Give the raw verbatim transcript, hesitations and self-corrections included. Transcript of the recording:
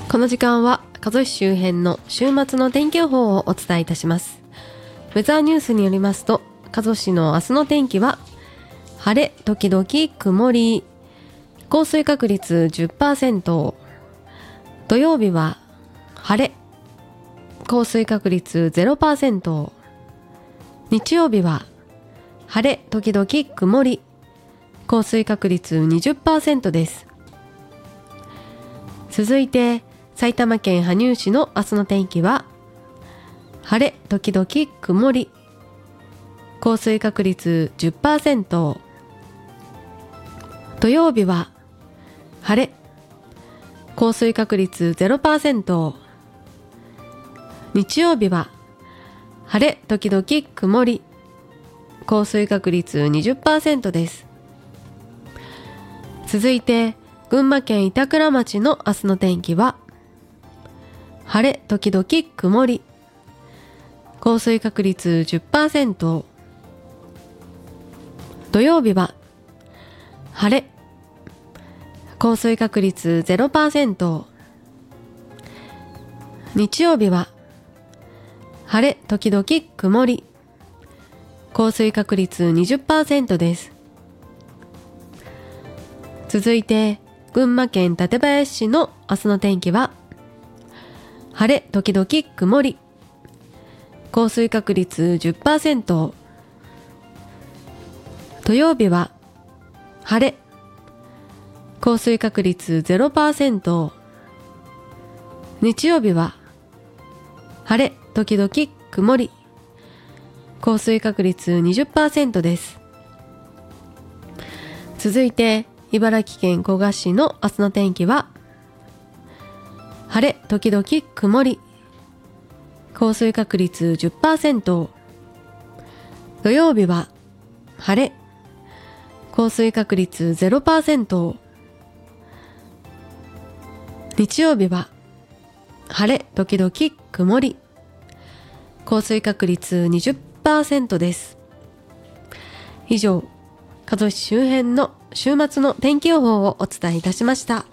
この時間は加須市周辺の週末の天気予報をお伝えいたします。ウェザーニュースによりますと、加須市の明日の天気は晴れ時々曇り、降水確率 じゅっパーセント、 土曜日は晴れ、降水確率 ゼロパーセント、 日曜日は晴れ時々曇り、降水確率 にじゅっパーセント です。続いて埼玉県羽生市の明日の天気は晴れ時々曇り、降水確率 じゅっパーセント、 土曜日は晴れ、降水確率 ゼロパーセント、 日曜日は晴れ時々曇り、降水確率 にじゅっパーセント です。続いて群馬県板倉町の明日の天気は晴れ時々曇り、降水確率 じゅっパーセント、 土曜日は晴れ、降水確率 ゼロパーセント、 日曜日は晴れ時々曇り、降水確率 にじゅっパーセント です。続いて群馬県館林市の明日の天気は晴れ時々曇り、降水確率 じゅっパーセント、 土曜日は晴れ、降水確率 ゼロパーセント、 日曜日は晴れ時々曇り、降水確率 にじゅっパーセント です。続いて茨城県古河市の明日の天気は晴れ時々曇り、降水確率 じゅっパーセント、 土曜日は晴れ、降水確率 ゼロパーセント、 日曜日は晴れ時々曇り、降水確率 にじゅっパーセント です。以上、加須市周辺の週末の天気予報をお伝えいたしました。